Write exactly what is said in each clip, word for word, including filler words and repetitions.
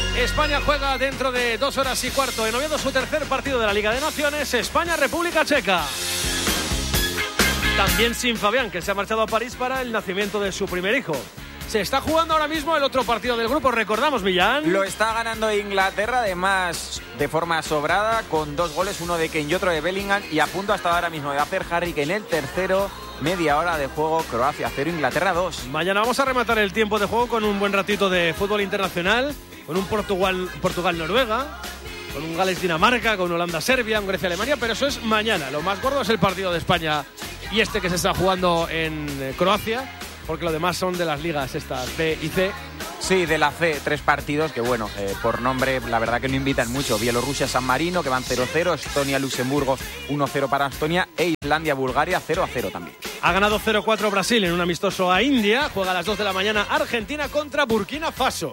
España juega dentro de dos horas y cuarto en Oviedo su tercer partido de la Liga de Naciones, España-República Checa. También sin Fabián, que se ha marchado a París para el nacimiento de su primer hijo. Se está jugando ahora mismo el otro partido del grupo, recordamos, Millán. Lo está ganando Inglaterra, además de forma sobrada, con dos goles, uno de Kane y otro de Bellingham, y a punto hasta ahora mismo de hacer Harry Kane el tercero. Media hora de juego, Croacia cero, Inglaterra dos. Mañana vamos a rematar el tiempo de juego con un buen ratito de fútbol internacional, con un Portugal, Portugal-Noruega, con un Gales-Dinamarca, con Holanda-Serbia, un Grecia-Alemania, pero eso es mañana. Lo más gordo es el partido de España y este que se está jugando en Croacia, porque lo demás son de las ligas estas B y C. Sí, de la C, tres partidos que, bueno, eh, por nombre, la verdad que no invitan mucho. Bielorrusia-San Marino, que van cero cero, Estonia-Luxemburgo, uno cero para Estonia, e Islandia-Bulgaria, cero a cero también. Ha ganado cero cuatro Brasil en un amistoso a India. Juega a las dos de la mañana Argentina contra Burkina Faso.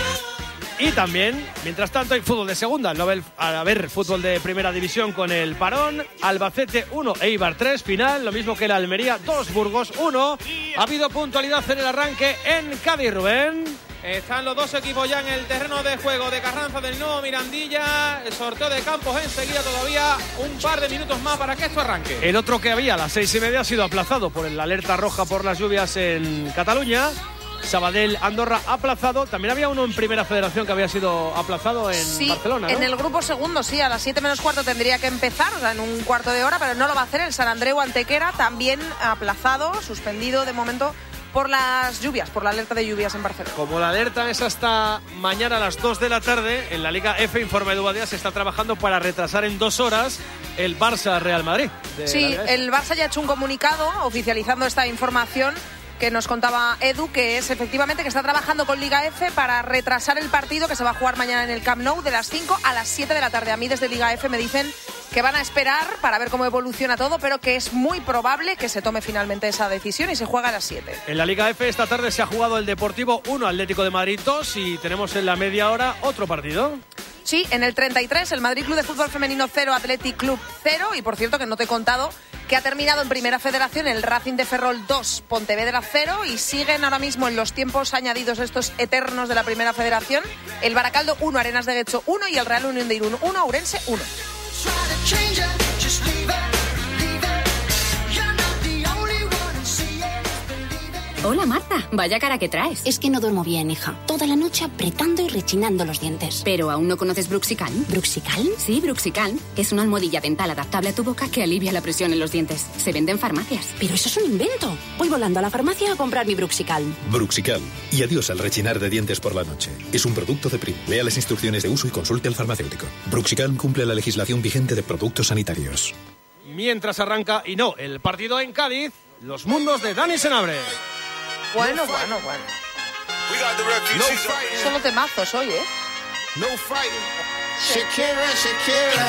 Y también, mientras tanto, hay fútbol de segunda. Al haber fútbol de primera división con el parón, Albacete uno, Eibar tres, final. Lo mismo que el Almería dos, Burgos uno. Ha habido puntualidad en el arranque en Cádiz, Rubén. Están los dos equipos ya en el terreno de juego de Carranza del Nuevo Mirandilla. El sorteo de campos enseguida, todavía un par de minutos más para que esto arranque. El otro que había a las seis y media ha sido aplazado por la alerta roja por las lluvias en Cataluña. Sabadell, Andorra aplazado. También había uno en Primera Federación que había sido aplazado en sí, Barcelona, ¿no? En el grupo segundo, sí, a las siete menos cuarto tendría que empezar, o sea, en un cuarto de hora, pero no lo va a hacer. El Sant Andreu Antequera también aplazado, suspendido de momento por las lluvias, por la alerta de lluvias en Barcelona. Como la alerta es hasta mañana a las dos de la tarde, en la Liga F, informa Edu Badía, se está trabajando para retrasar en dos horas el Barça-Real Madrid. Sí, el Barça ya ha hecho un comunicado oficializando esta información que nos contaba Edu, que es efectivamente que está trabajando con Liga F para retrasar el partido que se va a jugar mañana en el Camp Nou de las cinco a las siete de la tarde. A mí desde Liga F me dicen que van a esperar para ver cómo evoluciona todo, pero que es muy probable que se tome finalmente esa decisión y se juega a las siete. En la Liga F esta tarde se ha jugado el Deportivo uno, Atlético de Madrid dos, y tenemos en la media hora otro partido. Sí, en el treinta y tres el Madrid Club de Fútbol Femenino cero, Athletic Club cero, y por cierto que no te he contado que ha terminado en Primera Federación el Racing de Ferrol dos, Pontevedra cero, y siguen ahora mismo en los tiempos añadidos estos eternos de la Primera Federación el Baracaldo uno, Arenas de Guecho uno y el Real Unión de Irún uno, Ourense uno. Hola Marta, vaya cara que traes. Es que no duermo bien, hija. Toda la noche apretando y rechinando los dientes. ¿Pero aún no conoces Bruxicalm? ¿Bruxicalm? Sí, Bruxicalm. Es una almohadilla dental adaptable a tu boca que alivia la presión en los dientes. Se vende en farmacias. Pero eso es un invento. Voy volando a la farmacia a comprar mi Bruxicalm. Bruxicalm. Y adiós al rechinar de dientes por la noche. Es un producto de Prim. Lea las instrucciones de uso y consulte al farmacéutico. Bruxicalm cumple la legislación vigente de productos sanitarios. Mientras arranca, y no, el partido en Cádiz, los mundos de Dani Senabre. Bueno, no bueno, bueno. No Solo temazos hoy, ¿eh? No fighting. Shakira, Shakira.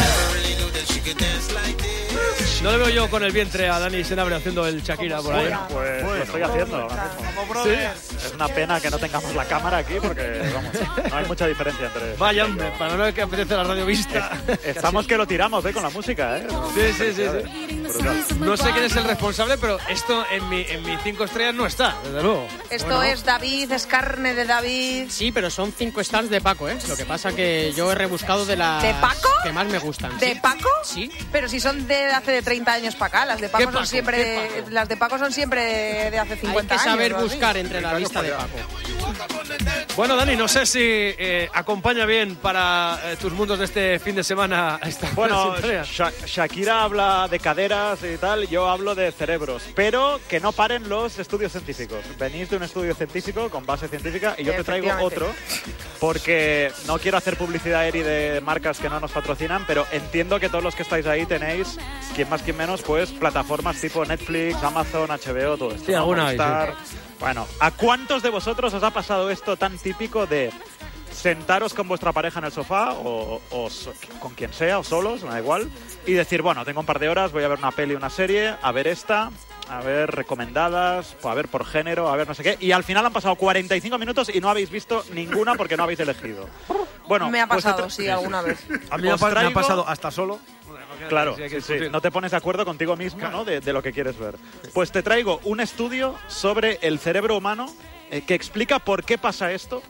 No le veo yo con el vientre a Dani Senabre haciendo el Shakira por ahí. Pues, pues bueno, lo estoy haciendo. ¿Sí? Es una pena que no tengamos la cámara aquí porque, vamos, no hay mucha diferencia entre... Vaya, hombre, para no ver que apetece la radio vista. Estamos que lo tiramos, ¿eh? Con la música, ¿eh? Sí, sí, sí, sí. No sé quién es el responsable, pero esto en mi, en mi cinco estrellas no está, desde luego. Esto bueno. es David, es carne de David. Sí, pero son cinco stars de Paco, ¿eh? Lo que pasa que yo he rebuscado de las ¿De Paco? que más me gustan. ¿De ¿sí? Paco? Sí. Pero si son de hace de treinta años para acá, las de Paco, Paco? son siempre las de Paco son siempre de hace cincuenta años. Hay que saber años, buscar ¿no? entre la lista de Paco. Bueno, Dani, no sé si eh, acompaña bien para eh, tus mundos de este fin de semana esta Bueno, Sha- Shakira habla de caderas y tal, yo hablo de cerebros, pero que no paren los estudios científicos. Venís de un estudio científico con base científica y yo te traigo otro porque no quiero hacer publicidad Eri de marcas que no nos patrocinan, pero entiendo que todos los que estáis ahí tenéis, quien más quien menos, pues plataformas tipo Netflix, Amazon, H B O, todo esto. Sí, alguna hay, sí. Bueno, ¿a cuántos de vosotros os ha pasado esto tan típico de sentaros con vuestra pareja en el sofá o, o so, con quien sea o solos, me da igual, y decir, bueno, tengo un par de horas, voy a ver una peli, una serie, a ver esta, a ver recomendadas, a ver por género, a ver no sé qué, y al final han pasado cuarenta y cinco minutos y no habéis visto ninguna porque no habéis elegido? Bueno, me ha pues pasado, tra- sí, alguna vez. A mí me ha, traigo... me ha pasado hasta solo. Claro, sí, sí, no te pones de acuerdo contigo mismo, ¿no? De, de lo que quieres ver. Pues te traigo un estudio sobre el cerebro humano eh, que explica por qué pasa esto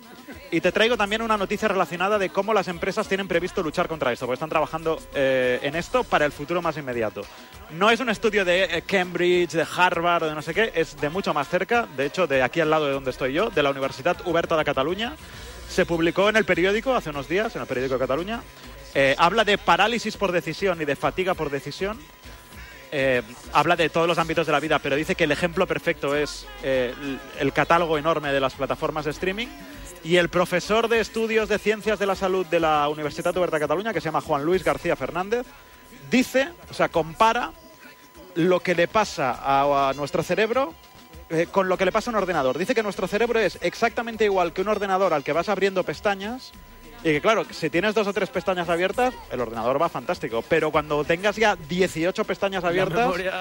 Y te traigo también una noticia relacionada de cómo las empresas tienen previsto luchar contra esto, porque están trabajando eh, en esto para el futuro más inmediato. No es un estudio de eh, Cambridge, de Harvard o de no sé qué, es de mucho más cerca, de hecho de aquí al lado de donde estoy yo, de la Universitat Oberta de Cataluña. Se publicó en el periódico hace unos días, en el periódico de Cataluña. Eh, habla de parálisis por decisión y de fatiga por decisión. Eh, habla de todos los ámbitos de la vida, pero dice que el ejemplo perfecto es eh, el catálogo enorme de las plataformas de streaming. Y el profesor de estudios de ciencias de la salud de la Universitat Oberta de Cataluña, que se llama Juan Luis García Fernández, dice, o sea, compara lo que le pasa a, a nuestro cerebro eh, con lo que le pasa a un ordenador. Dice que nuestro cerebro es exactamente igual que un ordenador al que vas abriendo pestañas. Y que claro, si tienes dos o tres pestañas abiertas, el ordenador va fantástico. Pero cuando tengas ya dieciocho pestañas abiertas,